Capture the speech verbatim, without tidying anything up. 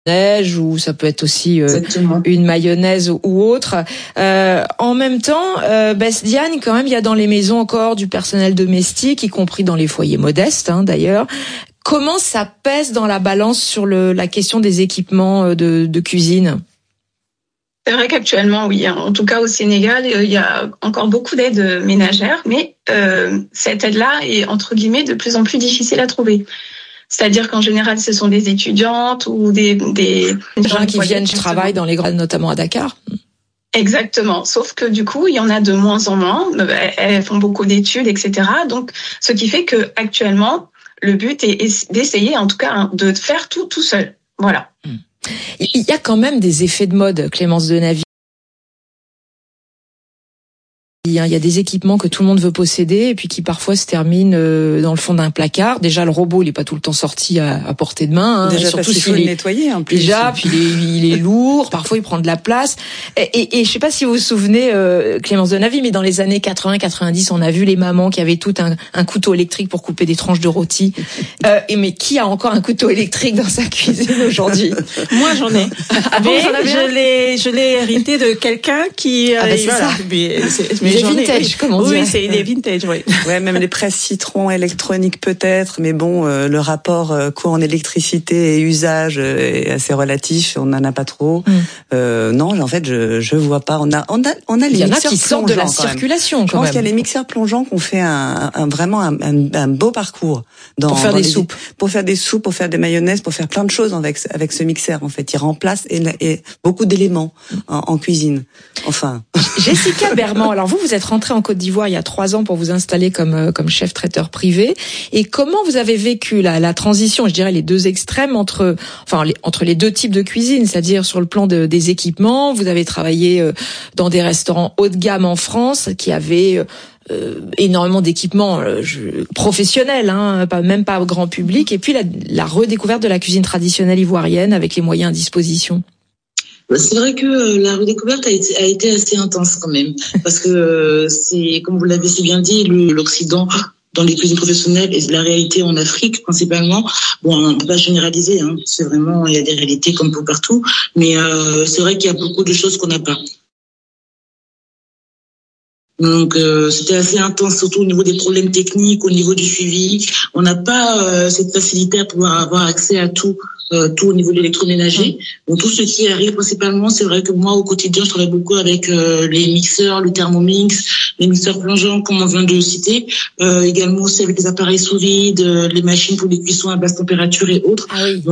neige ou ça peut être aussi euh, une mayonnaise ou autre. Euh, en même temps, euh, bah, Diane, quand même, il y a dans les maisons encore du personnel domestique, y compris dans les foyers modestes, hein, d'ailleurs. Comment ça pèse dans la balance sur le, la question des équipements de, de cuisine ? C'est vrai qu'actuellement, oui, en tout cas au Sénégal, il y a encore beaucoup d'aides ménagères, mais euh, cette aide-là est entre guillemets de plus en plus difficile à trouver. C'est-à-dire qu'en général, ce sont des étudiantes ou des des, des gens qui viennent du travail dans les grandes, notamment à Dakar. Exactement. Sauf que du coup, il y en a de moins en moins. Elles font beaucoup d'études, et cetera. Donc, ce qui fait que actuellement, le but est d'essayer, en tout cas, de faire tout tout seul. Voilà. Il y a quand même des effets de mode, Clémence Denaville. Il y a des équipements que tout le monde veut posséder et puis qui parfois se terminent dans le fond d'un placard. Déjà, le robot, il est pas tout le temps sorti à, à portée de main. Hein. Déjà, surtout parce qu'il faut le nettoyer en plus. Déjà, puis il est, il est lourd. Parfois, il prend de la place. Et, et, et je sais pas si vous vous souvenez, euh, Clémence Denaville, mais dans les années quatre-vingts quatre-vingt-dix, on a vu les mamans qui avaient tout un, un couteau électrique pour couper des tranches de rôti. Euh, et mais qui a encore un couteau électrique dans sa cuisine aujourd'hui ? Moi, j'en ai. Ah bon, mais je l'ai, je l'ai hérité de quelqu'un qui. Ah bah c'est voilà. ça. Mais, c'est, mais vintage, oui. Comment dire. Oui, c'est il est vintage, oui. Ouais, même les presses citron électroniques peut-être, mais bon, euh, le rapport euh, coût en électricité et usage euh, est assez relatif. On n'en a pas trop. Mm. Euh, non, en fait, je je vois pas. On a on a on a les il y en mixeurs a qui sortent de la circulation. Je pense qu'il y a les mixeurs plongeants qui ont fait un, un vraiment un, un, un beau parcours dans, pour faire dans des les, soupes, pour faire des soupes, pour faire des mayonnaises, pour faire plein de choses avec avec ce mixeur. En fait, il remplace et, et beaucoup d'éléments en, en cuisine. Enfin. Jessica Berman, alors vous vous êtes rentrée en Côte d'Ivoire il y a trois ans pour vous installer comme comme chef traiteur privé. Et comment vous avez vécu la, la transition, je dirais les deux extrêmes entre enfin les, entre les deux types de cuisine, c'est-à-dire sur le plan de, des équipements, vous avez travaillé dans des restaurants haut de gamme en France qui avaient Euh, énormément d'équipements euh, je, professionnels, hein, pas, même pas au grand public, et puis la, la redécouverte de la cuisine traditionnelle ivoirienne avec les moyens à disposition. C'est vrai que la redécouverte a été, a été assez intense quand même, parce que c'est, comme vous l'avez si bien dit, le, l'Occident dans les cuisines professionnelles et la réalité en Afrique principalement. Bon, on peut pas généraliser, hein, c'est vraiment, il y a des réalités comme pour partout, mais euh, c'est vrai qu'il y a beaucoup de choses qu'on n'a pas. Donc euh, c'était assez intense, surtout au niveau des problèmes techniques, au niveau du suivi. On n'a pas euh, cette facilité à pouvoir avoir accès à tout, euh, tout au niveau de l'électroménager. Donc tout ce qui arrive principalement, c'est vrai que moi au quotidien, je travaille beaucoup avec euh, les mixeurs, le Thermomix, les mixeurs plongeants, comme on vient de citer. Euh, également aussi avec les appareils sous vide, les machines pour les cuissons à basse température et autres. Ah oui.